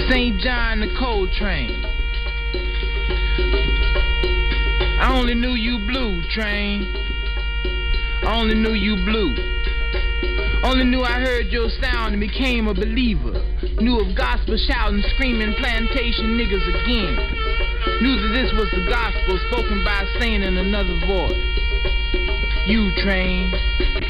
St. John the Coltrane. I only knew you blue, train. I only knew you blue. Only knew I heard your sound and became a believer. Knew of gospel shouting, screaming plantation niggas again. Knew that this was the gospel spoken by a saint in another voice. You, train.